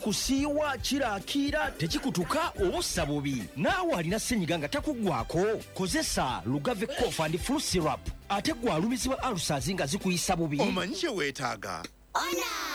kusiiwa kiraakira tekikutuka obussa bubi naawe alina ssenyiga nga takuggwako kozesa lugave cough and flu syrup ate gwalumizibwa alusazi nga zikuyisa bubi omanyi kye weetaaga